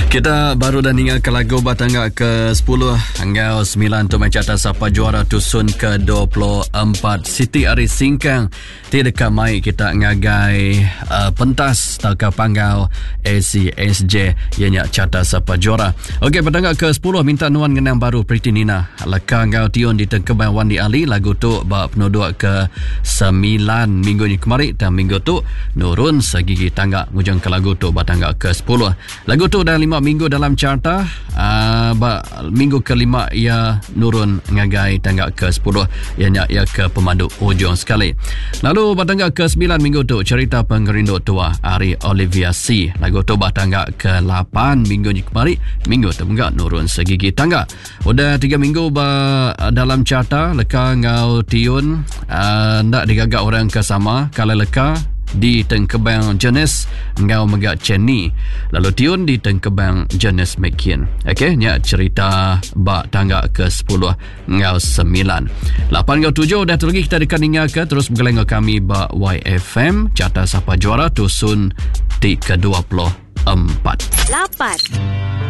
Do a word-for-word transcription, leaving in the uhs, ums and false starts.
Kita baru dah ninggalkan lagu batangga ke sepuluh hingga sembilan untuk mencatat siapa juara tusun ke dua puluh empat. Siti Ari Singkang tidak mai kita ngagai uh, pentas takau panggau A C S J ianya catat siapa juara. Okey, batangga ke sepuluh minta nuan ngenang baru Pretty Nina. Leka ngau tion di tengkebang Wandi Ali lagu tu bak penodok ke sembilan minggu ni kemarin dan minggu tu nurun segigi tangga ngujang ke lagu tu batangga ke sepuluh. Lagu tu dah lima minggu dalam carta, uh, minggu kelima ia nurun ngagai tangga ke sepuluh, ianya ia ke pemandu ujung sekali. Lalu batangga ke sembilan minggu tu cerita penggerindu tua Ari Olivia C. Lagu tu batangga ke lapan minggu ni kemari, minggu tu enggak nurun segigi tangga. Udah tiga minggu ba, dalam carta leka ngau tiun uh, ndak digagak orang ke sama kalau leka di tengkebang jenis ngau megak Chenny, lalu tiun di tengkebang jenis Mekin. Okey, nya cerita bak tangga ke sepuluh ngau sembilan. lapan ngau tujuh dah terlagi kita dekat ninga ke terus bergeleng kami bak Y F M cata siapa juara tusun di ke dua puluh empat. lapan